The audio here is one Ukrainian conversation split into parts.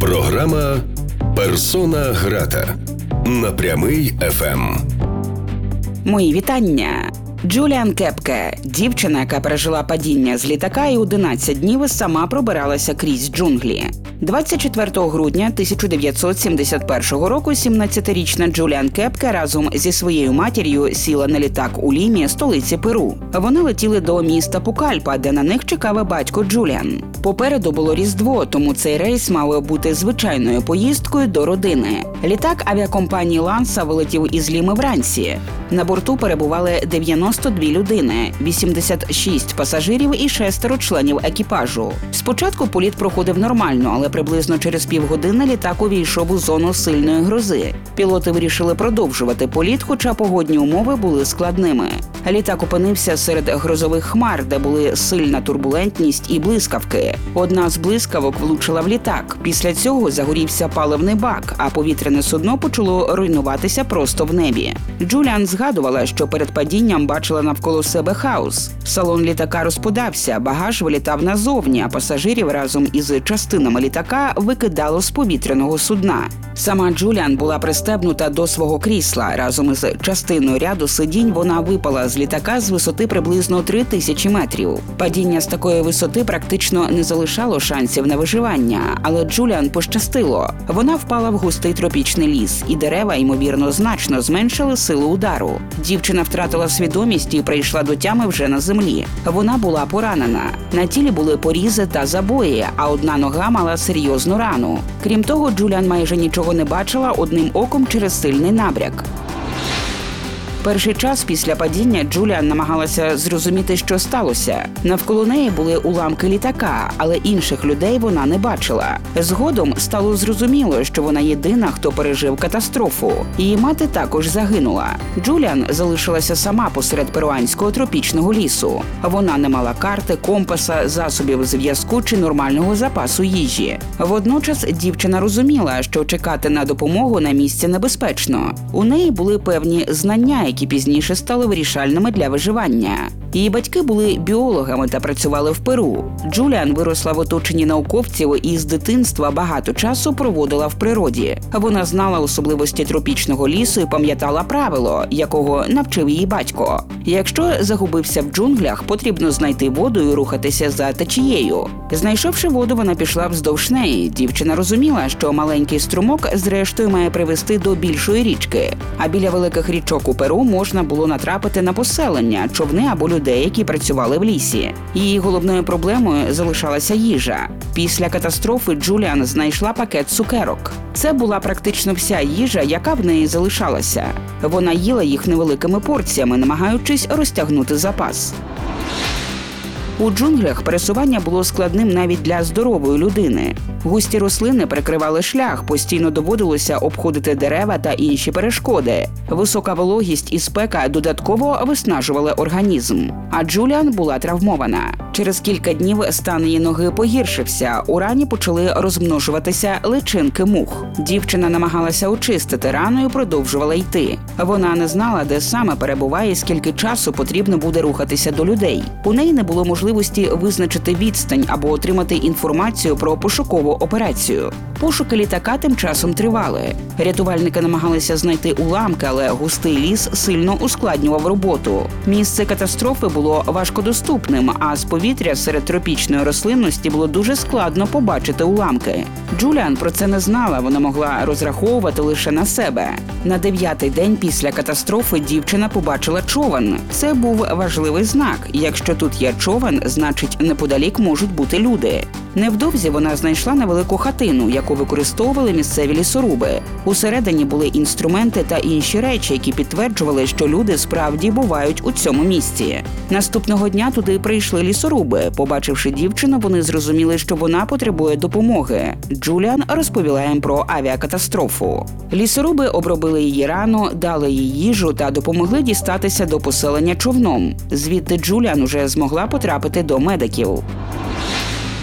Програма «Персона Грата» на Прямий ФМ. Мої вітання! Джуліан Кепке – дівчина, яка пережила падіння з літака і 11 днів сама пробиралася крізь джунглі. 24 грудня 1971 року 17-річна Джуліан Кепке разом зі своєю матір'ю сіла на літак у Лімі, столиці Перу. Вони летіли до міста Пукальпа, де на них чекав батько Джуліан. Попереду було Різдво, тому цей рейс мав бути звичайною поїздкою до родини. Літак авіакомпанії «Ланса» вилетів із Ліми вранці. На борту перебували 92 людини, 86 пасажирів і 6 членів екіпажу. Спочатку політ проходив нормально, але приблизно через півгодини літак увійшов у зону сильної грози. Пілоти вирішили продовжувати політ, хоча погодні умови були складними. Літак опинився серед грозових хмар, де були сильна турбулентність і блискавки. Одна з блискавок влучила в літак. Після цього загорівся паливний бак, а повітряне судно почало руйнуватися просто в небі. Джуліан згадувала, що перед падінням бачила навколо себе хаос. Салон літака розпадався, багаж вилітав назовні, а пасажирів разом із частинами літака викидало з повітряного судна. Сама Джуліан була пристебнута до свого крісла. Разом із частиною ряду сидінь вона випала з літака з висоти приблизно 3000 метрів. Падіння з такої висоти практично не залишало шансів на виживання, але Джуліан пощастило. Вона впала в густий тропічний ліс, і дерева, ймовірно, значно зменшили силу удару. Дівчина втратила свідомість і прийшла до тями вже на землі. Вона була поранена. На тілі були порізи та забої, а одна нога мала серйозну рану. Крім того, Джуліан майже нічого не бачила одним оком через сильний набряк. Перший час після падіння Джуліан намагалася зрозуміти, що сталося. Навколо неї були уламки літака, але інших людей вона не бачила. Згодом стало зрозуміло, що вона єдина, хто пережив катастрофу. Її мати також загинула. Джуліан залишилася сама посеред перуанського тропічного лісу. Вона не мала карти, компаса, засобів зв'язку чи нормального запасу їжі. Водночас дівчина розуміла, що чекати на допомогу на місці небезпечно. У неї були певні знання, які пізніше стали вирішальними для виживання. Її батьки були біологами та працювали в Перу. Джуліан виросла в оточенні науковців і з дитинства багато часу проводила в природі. Вона знала особливості тропічного лісу і пам'ятала правило, якого навчив її батько. Якщо загубився в джунглях, потрібно знайти воду і рухатися за течією. Знайшовши воду, вона пішла вздовж неї. Дівчина розуміла, що маленький струмок зрештою має привести до більшої річки. А біля великих річок у Перу можна було натрапити на поселення, човни або людей, які працювали в лісі. Її головною проблемою залишалася їжа. Після катастрофи Джуліан знайшла пакет цукерок. Це була практично вся їжа, яка в неї залишалася. Вона їла їх невеликими порціями, намагаючись розтягнути запас. У джунглях пересування було складним навіть для здорової людини. Густі рослини прикривали шлях, постійно доводилося обходити дерева та інші перешкоди. Висока вологість і спека додатково виснажували організм. А Джуліан була травмована. Через кілька днів стан її ноги погіршився, у рані почали розмножуватися личинки мух. Дівчина намагалася очистити рану і продовжувала йти. Вона не знала, де саме перебуває і скільки часу потрібно буде рухатися до людей. У неї не було можливості визначити відстань або отримати інформацію про пошукову операцію. Пошуки літака тим часом тривали. Рятувальники намагалися знайти уламки, але густий ліс сильно ускладнював роботу. Місце катастрофи було важкодоступним, а з повітря серед тропічної рослинності було дуже складно побачити уламки. Джуліан про це не знала, вона могла розраховувати лише на себе. На 9-й день після катастрофи дівчина побачила човен. Це був важливий знак. Якщо тут є човен, значить неподалік можуть бути люди. Невдовзі вона знайшла невелику хатину, яку використовували місцеві лісоруби. Усередині були інструменти та інші речі, які підтверджували, що люди справді бувають у цьому місці. Наступного дня туди прийшли лісоруби. Побачивши дівчину, вони зрозуміли, що вона потребує допомоги. Джуліан розповіла їм про авіакатастрофу. Лісоруби обробили її рану, дали їй їжу та допомогли дістатися до поселення човном. Звідти Джуліан уже змогла потрапити до медиків.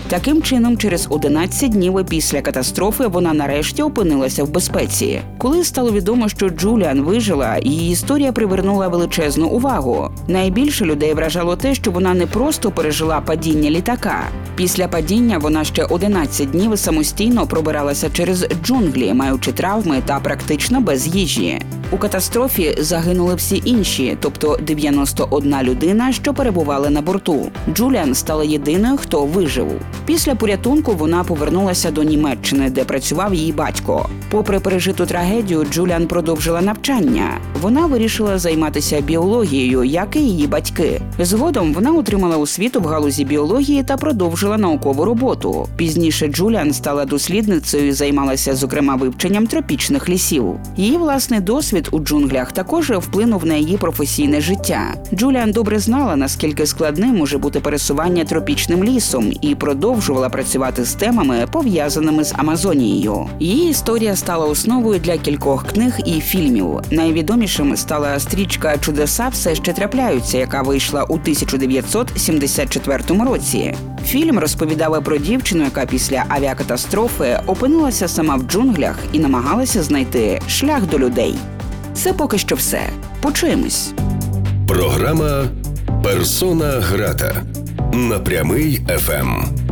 Таким чином, через 11 днів після катастрофи вона нарешті опинилася в безпеці. Коли стало відомо, що Джуліан вижила, її історія привернула величезну увагу. Найбільше людей вражало те, що вона не просто пережила падіння літака. Після падіння вона ще 11 днів самостійно пробиралася через джунглі, маючи травми та практично без їжі. У катастрофі загинули всі інші, тобто 91 людина, що перебували на борту. Джуліан стала єдиною, хто вижив. Після порятунку вона повернулася до Німеччини, де працював її батько. Попри пережиту трагедію, Джуліан продовжила навчання. Вона вирішила займатися біологією, як і її батьки. Згодом вона отримала освіту в галузі біології та продовжила наукову роботу. Пізніше Джуліан стала дослідницею і займалася, зокрема, вивченням тропічних лісів. Її власний досвід у джунглях також вплинув на її професійне життя. Джуліан добре знала, наскільки складним може бути пересування тропічним лісом, і продовжувала працювати з темами, пов'язаними з Амазонією. Її історія стала основою для кількох книг і фільмів. Найвідомішим стала стрічка «Чудеса все ще трапляються», яка вийшла у 1974 році. Фільм розповідав про дівчину, яка після авіакатастрофи опинилася сама в джунглях і намагалася знайти шлях до людей. Це поки що все. Почуємось. Програма «Персона Грата» на Прямий ФМ.